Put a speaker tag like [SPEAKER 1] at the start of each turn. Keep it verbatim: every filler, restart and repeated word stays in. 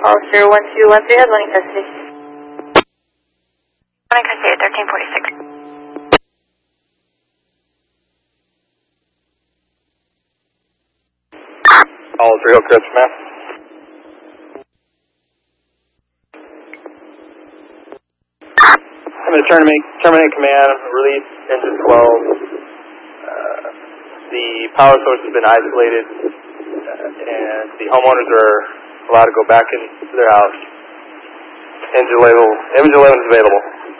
[SPEAKER 1] Hollister one two one three has running custody.
[SPEAKER 2] Running custody at thirteen forty-six.
[SPEAKER 3] Hollister Hillcrest, ma'am. I'm going to terminate, terminate command, release engine twelve. Uh, the power source has been isolated, uh, and the homeowners are allowed to go back into their house. Engine level, engine eleven is available.